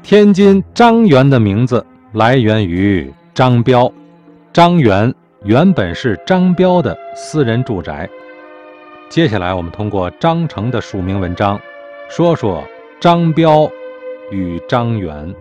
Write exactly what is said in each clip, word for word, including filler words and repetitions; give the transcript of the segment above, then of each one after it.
天津张园的名字来源于张标，张园原本是张标的私人住宅。接下来我们通过张成的署名文章，说说张标与张园。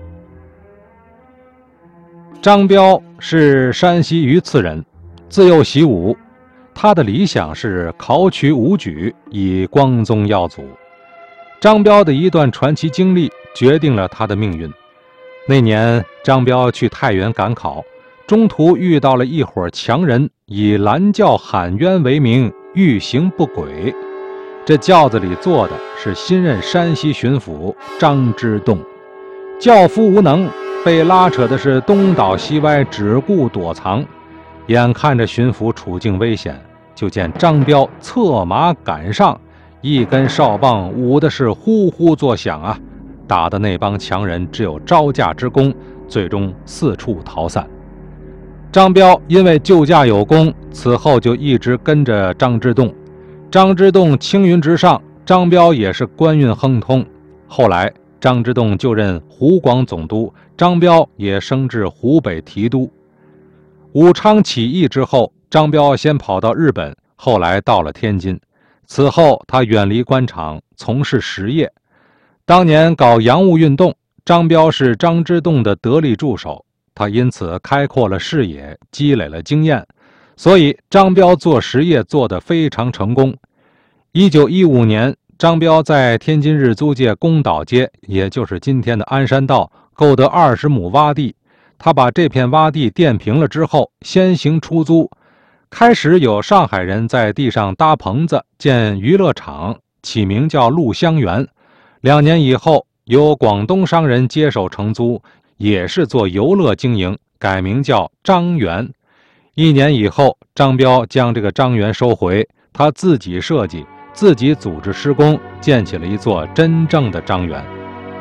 张标是山西榆次人，自幼习武，他的理想是考取武举，以光宗耀祖。张标的一段传奇经历决定了他的命运。那年张标去太原赶考，中途遇到了一伙强人，以拦轿喊冤为名，欲行不轨。这轿子里坐的是新任山西巡抚张之洞，轿夫无能，被拉扯的是东倒西歪，只顾躲藏。眼看着巡抚处境危险，就见张标策马赶上，一根哨棒舞的是呼呼作响啊，打的那帮强人只有招架之功，最终四处逃散。张标因为救驾有功，此后就一直跟着张之洞。张之洞青云直上，张标也是官运亨通。后来张之洞就任湖广总督，张标也升至湖北提督。武昌起义之后，张标先跑到日本，后来到了天津。此后他远离官场，从事实业。当年搞洋务运动，张标是张之洞的得力助手，他因此开阔了视野，积累了经验，所以张标做实业做得非常成功。一九一五年，张标在天津日租界公岛街，也就是今天的鞍山道，购得二十亩洼地。他把这片洼地垫平了之后，先行出租。开始有上海人在地上搭棚子建娱乐场，起名叫陆香园。两年以后，由广东商人接手承租，也是做游乐经营，改名叫张园。一年以后，张标将这个张园收回，他自己设计，自己组织施工，建起了一座真正的张园。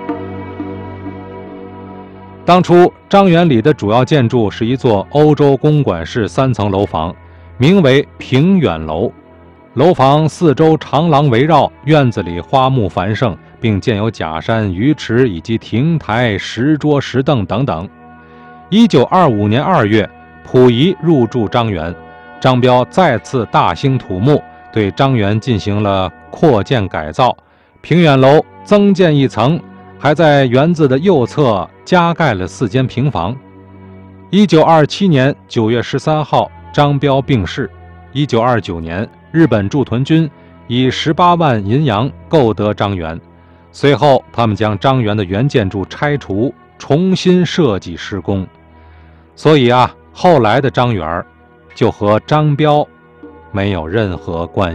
当初张园里的主要建筑是一座欧洲公馆式三层楼房，名为平远楼。楼房四周长廊围绕，院子里花木繁盛，并建有假山、鱼池以及亭台、石桌、石凳等等。一九二五年二月，溥仪入驻张园，张标再次大兴土木，对张园进行了扩建改造。平远楼增建一层，还在园子的右侧加盖了四间平房。一九二七年九月十三号，张标病逝。一九二九年，日本驻屯军以十八万银洋购得张园，随后他们将张园的原建筑拆除，重新设计施工。所以啊，后来的张园就和张标没有任何关系。